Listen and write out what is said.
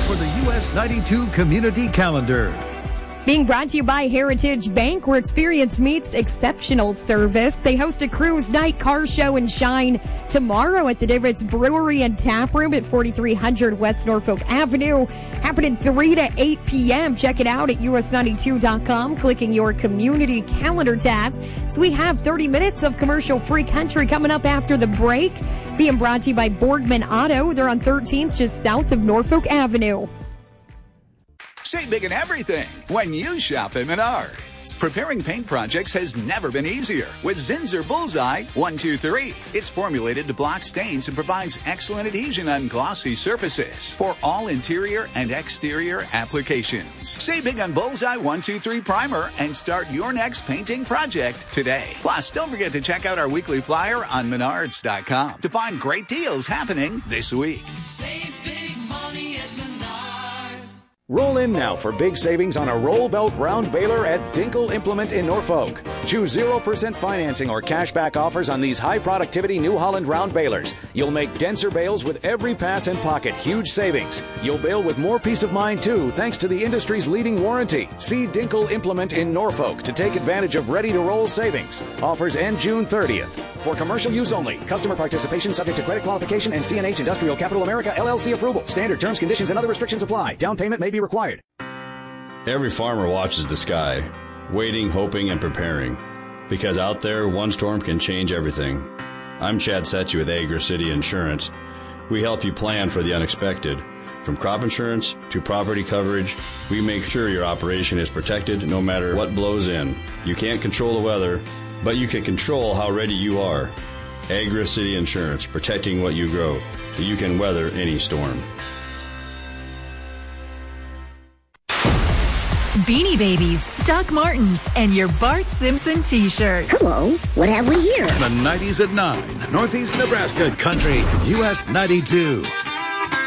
for the US 92 Community Calendar. Being brought to you by Heritage Bank, where experience meets exceptional service. They host a cruise night, car show, and shine tomorrow at the David's Brewery and Tap Room at 4300 West Norfolk Avenue. Happening 3 to 8 p.m. Check it out at us92.com, clicking your community calendar tab. So we have 30 minutes of commercial-free country coming up after the break. Being brought to you by Borgman Auto. They're on 13th, just south of Norfolk Avenue. Save big in everything when you shop at Menards. Preparing paint projects has never been easier with Zinsser Bullseye 123. It's formulated to block stains and provides excellent adhesion on glossy surfaces for all interior and exterior applications. Save big on Bullseye 123 Primer and start your next painting project today. Plus, don't forget to check out our weekly flyer on Menards.com to find great deals happening this week. Save big money at Menards. Roll in now for big savings on a roll belt round baler at Dinkle Implement in Norfolk. Choose 0% financing or cashback offers on these high productivity New Holland round balers. You'll make denser bales with every pass and pocket. Huge savings. You'll bale with more peace of mind too, thanks to the industry's leading warranty. See Dinkle Implement in Norfolk to take advantage of ready to roll savings. Offers end June 30th. For commercial use only. Customer participation subject to credit qualification and CNH Industrial Capital America LLC approval. Standard terms, conditions, and other restrictions apply. Down payment may be required. Every farmer watches the sky, waiting, hoping, and preparing. Because out there, one storm can change everything. I'm Chad Setchy with Agri City Insurance. We help you plan for the unexpected. From crop insurance to property coverage, we make sure your operation is protected no matter what blows in. You can't control the weather, but you can control how ready you are. Agri City Insurance, protecting what you grow so you can weather any storm. Beanie Babies, Doc Martens, and your Bart Simpson t-shirt. Hello, what have we here? The 90s at 9, Northeast Nebraska Country, US 92.